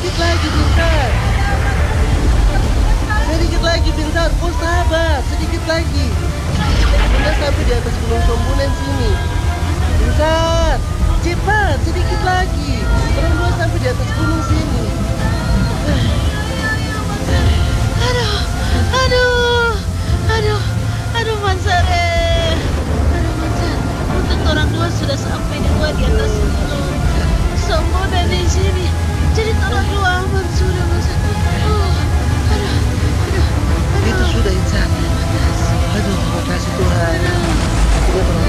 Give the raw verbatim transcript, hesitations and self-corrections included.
sedikit lagi Binsar. Sedikit lagi Binsar, kau sabar, sedikit lagi. Bunda sampai di atas gunung Sombunan sini. Binsar, cepat, sedikit lagi. Orang dua sampai di atas gunung sini. Aduh, aduh, aduh, aduh Mansare. Aduh Mansar, untung orang dua sudah sampai di gua di atas gunung. Sombunan di sini. Jadi orang dua aman sudah Mansar. Oh, aduh, aduh, aduh. Itu sudah Insan. Aduh, terima kasih Tuhan. Aduh.